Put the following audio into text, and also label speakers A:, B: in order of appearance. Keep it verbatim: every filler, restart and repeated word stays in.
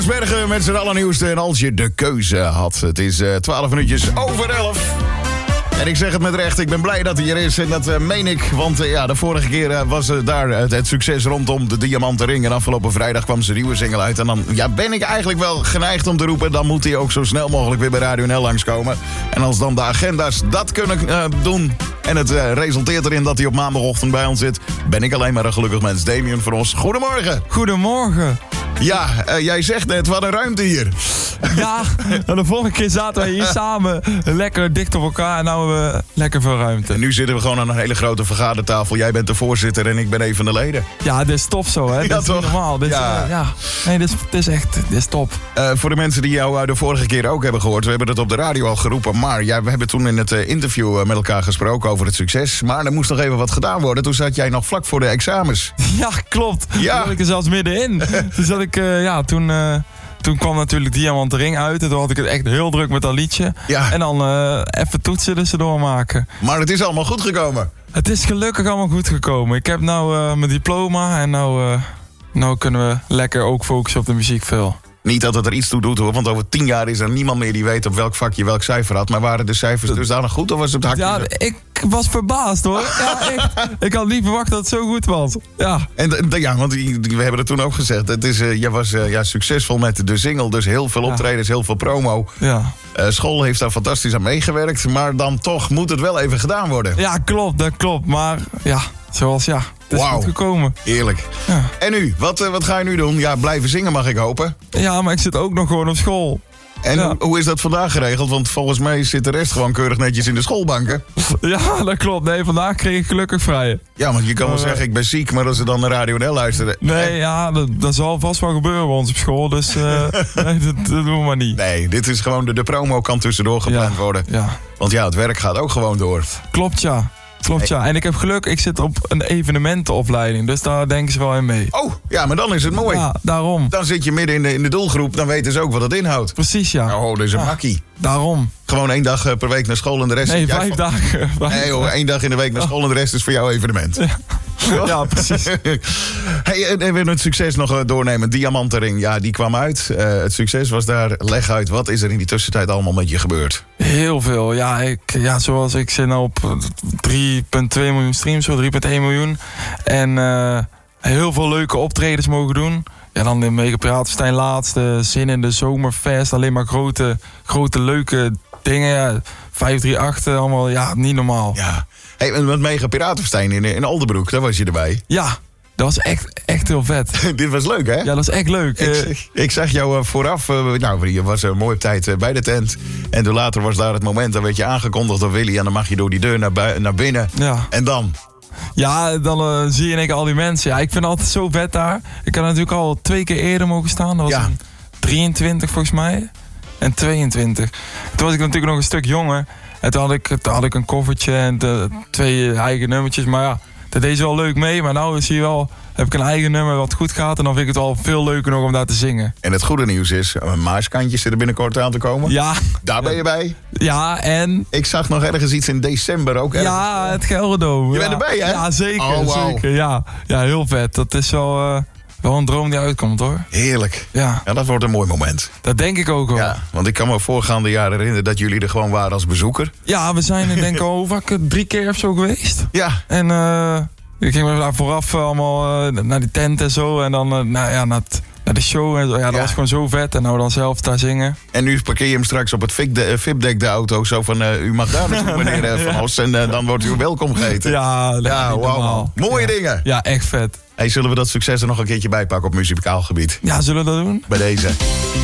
A: Bergen met z'n allernieuwste en als je de keuze had. Het is uh, twaalf minuutjes over elf. En ik zeg het met recht, ik ben blij dat hij hier is en dat uh, meen ik. Want uh, ja, de vorige keer uh, was uh, daar uh, het succes rondom de Diamanten Ring. En afgelopen vrijdag kwam zijn nieuwe single uit. En dan ja, ben ik eigenlijk wel geneigd om te roepen, dan moet hij ook zo snel mogelijk weer bij Radio N L langskomen. En als dan de agenda's dat kunnen uh, doen en het uh, resulteert erin dat hij op maandagochtend bij ons zit, ben ik alleen maar een gelukkig mens. Damien van Os, goedemorgen.
B: Goedemorgen.
A: Ja, uh, jij zegt net, wat een ruimte hier.
B: Ja, de vorige keer zaten we hier samen lekker dicht op elkaar en nu hebben we lekker veel ruimte.
A: En nu zitten we gewoon aan een hele grote vergadertafel. Jij bent de voorzitter en ik ben een van de leden.
B: Ja, dit is tof zo, hè?
A: Ja,
B: dit is
A: toch?
B: niet normaal. Dit
A: Ja.
B: Is, uh, ja. Nee, dit is, dit is echt dit is top.
A: Uh, voor de mensen die jou uh, de vorige keer ook hebben gehoord, we hebben het op de radio al geroepen, maar ja, we hebben toen in het uh, interview uh, met elkaar gesproken over het succes. Maar er moest nog even wat gedaan worden. Toen zat jij nog vlak voor de examens.
B: Ja, klopt.
A: Ja.
B: Toen zat ik er zelfs middenin. Toen zat ik, uh, ja, toen... Uh, Toen kwam natuurlijk Diamanten Ring uit. En toen had ik het echt heel druk met dat liedje.
A: Ja.
B: En dan uh, even toetsen tussendoor maken.
A: Maar het is allemaal goed gekomen.
B: Het is gelukkig allemaal goed gekomen. Ik heb nou uh, mijn diploma. En nou, uh, nou kunnen we lekker ook focussen op de muziek veel.
A: Niet dat het er iets toe doet hoor, want over tien jaar is er niemand meer die weet op welk vak je welk cijfer had. Maar waren de cijfers dus daar nog goed of was het hakje?
B: Ja, ik was verbaasd hoor. Ja, echt. Ik had niet verwacht dat het zo goed was. Ja,
A: En d- ja, want die- die- we hebben het toen ook gezegd. Het is, uh, jij was uh, ja, succesvol met de single, dus heel veel
B: Ja.
A: optredens, heel veel promo.
B: ja.
A: Uh, school heeft daar fantastisch aan meegewerkt, maar dan toch moet het wel even gedaan worden.
B: ja, klopt, dat klopt. Maar ja, zoals ja, het is
A: Wauw.
B: goed gekomen.
A: Eerlijk.
B: Ja.
A: En nu? Wat, uh, wat ga je nu doen? Ja, blijven zingen mag ik hopen.
B: ja, maar ik zit ook nog gewoon op school.
A: En
B: Ja.
A: hoe, hoe is dat vandaag geregeld? Want volgens mij zit de rest gewoon keurig netjes in de schoolbanken.
B: Ja, dat klopt. Nee, vandaag kreeg ik gelukkig vrij.
A: Ja, want je kan wel
B: Uh,
A: zeggen, ik ben ziek, maar als ze dan naar Radio N L luisteren...
B: Nee, ja, dat, dat zal vast wel gebeuren bij ons op school. Dus uh, nee, dat, dat doen we maar niet.
A: Nee, dit is gewoon, de, de promo kan tussendoor gepland
B: Ja.
A: worden.
B: Ja,
A: Want ja, het werk gaat ook gewoon door.
B: klopt ja. Klopt ja. En ik heb geluk, ik zit op een evenementenopleiding. Dus daar denken ze wel in mee.
A: Oh, ja, maar dan is het mooi.
B: Ja, daarom.
A: Dan zit je midden in de, in de doelgroep, dan weten ze ook wat het inhoudt.
B: Precies ja.
A: Oh, dat is een
B: Ja.
A: makkie.
B: Daarom.
A: Gewoon één dag eh, per week naar school en de rest...
B: Nee,
A: jij
B: vijf
A: van-
B: dagen. Vijf
A: Nee hoor, één dag in de week naar school en de rest is voor jou evenement.
B: Ja, precies.
A: Hey, en en we het succes nog eh, doornemen. Diamantenring, ja, die kwam uit. Uh, het succes was daar. Leg uit, wat is er in die tussentijd allemaal met je gebeurd?
B: Heel veel. Ja, ik, ja zoals ik zit nou op drie komma twee miljoen streams, zo drie komma één miljoen. En uh, heel veel leuke optredens mogen doen. Ja, dan de Mega Piratenstein laatste, Zin in de Zomerfest. Alleen maar grote, grote leuke dingen. Ja, vijf drie acht, allemaal, ja, niet normaal. Ja,
A: Ja. Hey, en met Mega Piratenstein in, in Oldenbroek, daar was je erbij.
B: dat was echt, echt heel vet.
A: Dit was leuk, hè?
B: Ja, dat is echt leuk.
A: Ik,
B: Uh,
A: ik zag jou uh, vooraf, uh, nou, je was een mooie tijd uh, bij de tent. En toen later was daar het moment, dan werd je aangekondigd door Willy. En dan mag je door die deur naar, bui- naar binnen.
B: ja.
A: En dan?
B: Ja, dan uh, zie je in één keer al die mensen. Ja, ik vind het altijd zo vet daar. Ik had natuurlijk al twee keer eerder mogen staan. Dat was
A: Ja.
B: in drieëntwintig volgens mij. En tweeëntwintig. Toen was ik natuurlijk nog een stuk jonger. En toen had ik, toen had ik een koffertje en de, twee eigen nummertjes. Maar ja, dat deed ze wel leuk mee. Maar nou zie je wel, heb ik een eigen nummer wat goed gaat. En dan vind ik het wel veel leuker nog om daar te zingen.
A: En het goede nieuws is, uh, Maaskantjes zit er binnenkort aan te komen.
B: Ja,
A: Daar ben je bij.
B: ja en...
A: Ik zag nog ergens iets in december ook. ergens.
B: Ja, het Gelderdoom.
A: Je bent
B: Ja.
A: erbij, hè?
B: Ja, zeker.
A: Oh, wauw.
B: zeker ja. ja, heel vet. Dat is wel, uh, wel een droom die uitkomt hoor.
A: Heerlijk.
B: Ja,
A: Ja, dat wordt een mooi moment.
B: dat denk ik ook wel.
A: Ja, want ik kan me voorgaande jaren herinneren dat jullie er gewoon waren als bezoeker.
B: Ja, we zijn er denk ik al hoe vaak, drie keer of zo geweest.
A: Ja,
B: En uh, ik ging daar vooraf allemaal uh, naar die tent en zo. En dan uh, nou, ja, naar, het, naar de show en zo. Ja, dat
A: Ja.
B: was gewoon zo vet. En nou dan zelf daar zingen.
A: en nu parkeer je hem straks op het V I P-dek, de auto. Zo van, uh, u mag daar naartoe, meneer uh, Van Os. En uh, dan wordt u welkom geheten.
B: Ja, dat is
A: Ja,
B: niet
A: wauw.
B: normaal.
A: Mooie
B: ja.
A: dingen.
B: Ja, echt vet.
A: Hey, zullen we dat succes er nog een keertje bij pakken op muzikaal gebied?
B: Ja, zullen we dat doen?
A: Bij deze.